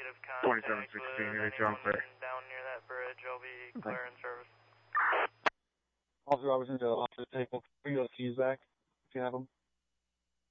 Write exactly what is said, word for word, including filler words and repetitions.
twenty-seven sixteen, you need jump there. Down near that bridge, I'll be clearing service. Officer Robertson, to Officer Table, bring those keys back, if you have them.